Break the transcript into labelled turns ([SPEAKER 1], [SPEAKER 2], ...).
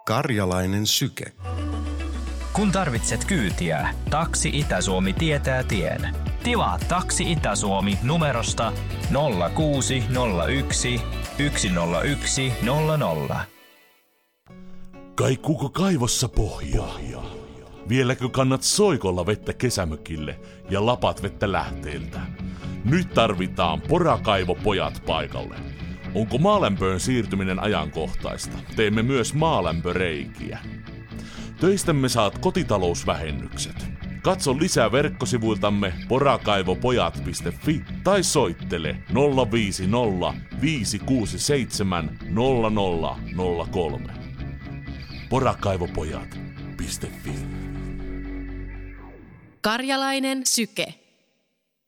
[SPEAKER 1] Karjalainen syke.
[SPEAKER 2] Kun tarvitset kyytiä, Taksi Itä-Suomi tietää tien. Tilaa Taksi Itä-Suomi numerosta 0601 101 00.
[SPEAKER 3] Kaikuuko kaivossa pohjaa? Vieläkö kannat soikolla vettä kesämökille ja lapat vettä lähteeltä? Nyt tarvitaan porakaivopojat paikalle. Onko maalämpöön siirtyminen ajankohtaista? Teemme myös maalämpöreikiä. Töistämme saat kotitalousvähennykset. Katso lisää verkkosivuiltamme porakaivopojat.fi tai soittele 050 567 0003. Porakaivopojat.fi.
[SPEAKER 4] Karjalainen syke.